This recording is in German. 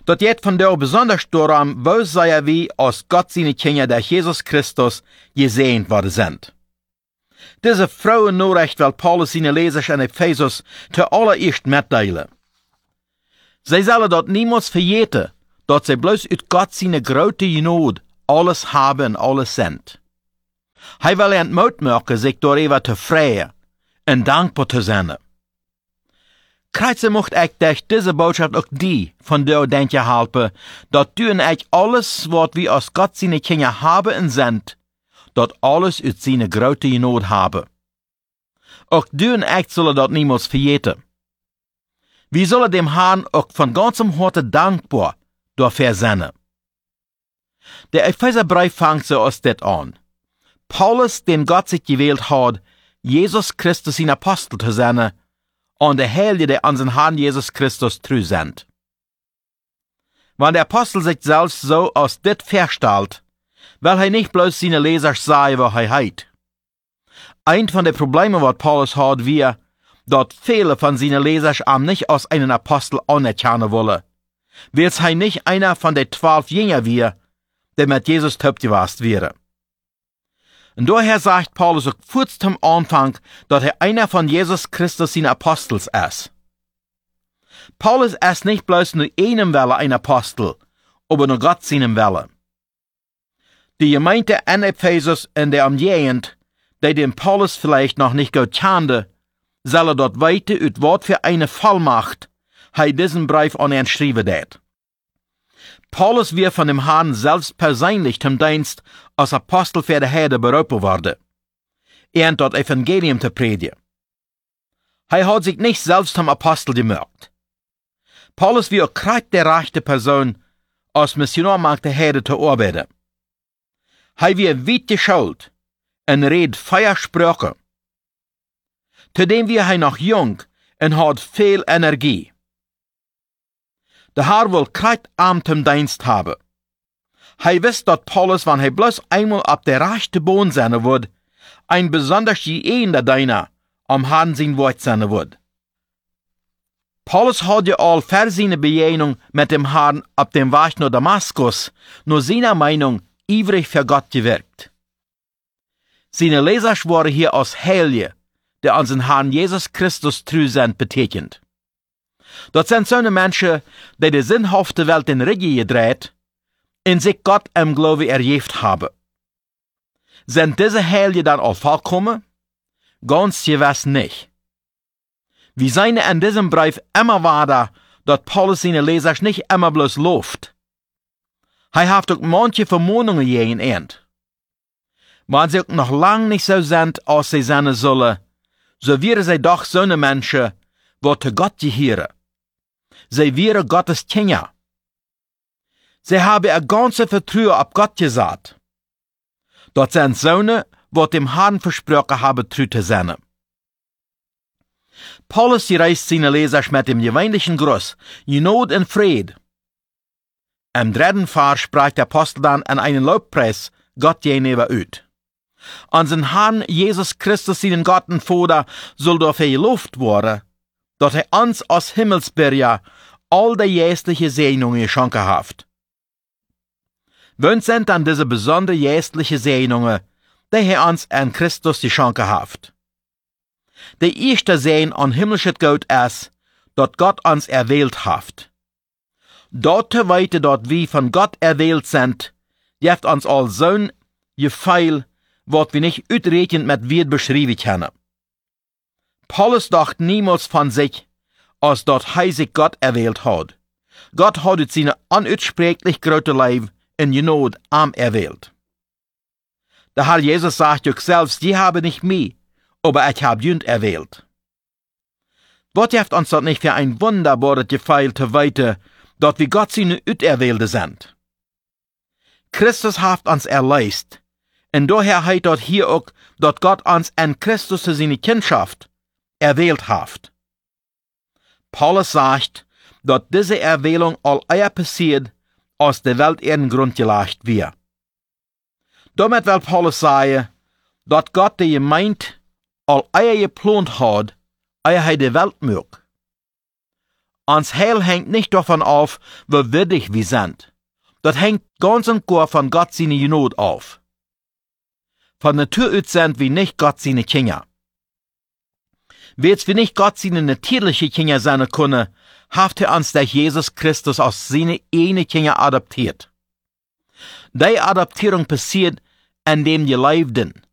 Dat jet van der besonders daran, wo sei wie als Gott seine Kinder durch Jesus Christus gesehnt worden sind. Diese Frauennachricht will Paulus seine Lesers in Ephesus zuallererst mitteilen. Sie sollen dort niemals vergeten, dass sie bloß uit Gott seine große Genade alles haben und alles sind. Hij will ihnen Mut machen, sich darüber zu freuen und dankbar zu sein. Kreuze mocht ich durch diese Botschaft auch die von dir denken helfen, dass du und ich alles, was wir aus Gott seine Kinder haben und sind, dat alles uit seine große Genade haben. Auch du und ich sollen das niemals vergeten. Wir sollen dem Herrn auch von ganzem Herzen dankbar dafür sein. Der Epheserbrief fängt so aus det an. Paulus, den Gott sich gewählt hat, Jesus Christus sein Apostel zu sein, und der Heilige, der an den Herrn Jesus Christus treu sind. Wenn der Apostel sich selbst so aus dit verstellt, will er nicht bloß seine Leser sagen, was er hat. Ein von den Problemen, was Paulus hat, wir, dass viele von seinen Lesern nicht als einen Apostel anerkennen wollen, weil er nicht einer von den 12 Jüngern wir, der mit Jesus tauft wäre. Und daher sagt Paulus auch kurz zum Anfang, dass er einer von Jesus Christus sein Apostels ist. Paulus ist nicht bloß nur einem Welle ein Apostel, aber nur Gott seinem Welle. Die Gemeinde in Ephesus in der Umgegend, die den Paulus vielleicht noch nicht gut kannte, soll dort weiter ut Wort für eine Vollmacht, er diesen Brief an ihn schreiben hat. Paulus wird von dem Herrn selbst persönlich zum Dienst als Apostel für die Herde berufen worden, und das Evangelium zu predigen. Er hat sich nicht selbst zum Apostel gemacht. Paulus wird auch der rechte Person, als Missionar mag der Herde zu arbeiten. Er wird weit geschult und redet Feiersprüche. Zudem wird er noch jung und hat viel Energie. Der Herr will am zum Dienst haben. Er wisst, dass Paulus, wenn er bloß einmal ab der rechten Boden sein wird, ein besonders geeigneter Diener am Herrn sein Wort sein wird. Paulus hat ja all für seine Begegnung mit dem Herrn ab dem Weg nach Damaskus nur seiner Meinung ivrig für Gott gewirkt. Seine Leser schworen hier als Heilige, der an den Herrn Jesus Christus treu sind, betekent. Das sind so Menschen, die die sinnhafte Welt in Rücken gedreht, in sich Gott im Glaube erjeft haben. Sind diese Heilige dann all vollkommen? Ganz gewiss nicht. Wir sehen in diesem Brief immer weiter, dass Paulus seine Leser nicht immer bloß lobt. Er hat auch manche Vermahnungen gegen ihn. Wenn sie auch noch lang nicht so sind, als sie sein sollen, so wären sie doch so eine Menschen, die zu Gott gehören. Sie wären Gottes Kinder. Sie haben ein ganzes Vertrauen auf Gott gesagt. Dort sind Söhne, die dem Herrn versprochen haben, treu zu sein. Paulus reist seine Leser mit dem gewöhnlichen Gruß, Genade und Friede. Im 3. Vers sprach der Apostel dann an einen Lobpreis Gott gegenüber aus. An den Herrn Jesus Christus, seinen Gott und Vater, soll dafür gelobt werden, dass er uns als Himmelsbürger all die geistliche Segnungen geschenkt hat. Wöhnt sind dann diese besondere geistliche Segnungen, die er uns an Christus geschenkt hat. Die erste Sehn an himmlisches Gott ist, dass Gott uns erwählt hat. Dort weiter, dort wir von Gott erwählt sind, gibt uns all so Gefeil, was wir nicht ausreichend mit Wert beschreiben können. Paulus dachte niemals von sich, als dort er sich Gott erwählt hat. Gott hat ut seine unutsprechlich große Leib in Genade erwählt. Der Herr Jesus sagt auch selbst, die haben nicht mich, aber ich habe jünd erwählt. Was hilft uns dort nicht für ein wunderbares Gefeil zu weiter, dort wie Gott seine Uterwählte sind? Christus hat uns erleist, und daher heißt dort hier auch, dass Gott uns in Christus zu seine Kindschaft erwählt hat. Paulus sagt, dass diese Erwählung all eher passiert, als der Welt ihren Grund gelegt wird. Damit will Paulus sagen, dass Gott die Gemeinde all eher geplant hat, eher die Welt mögt. Ans Heil hängt nicht davon auf, wie würdig wir sind. Das hängt ganz und gar von Gott seine Genot auf. Von Natur aus sind wir nicht Gott seine Kinder. Weil's wir nicht Gott seine natürliche Kinder sein können, hat uns der Jesus Christus als seine eine Kinder adoptiert. Die Adoptierung passiert, indem die lebten,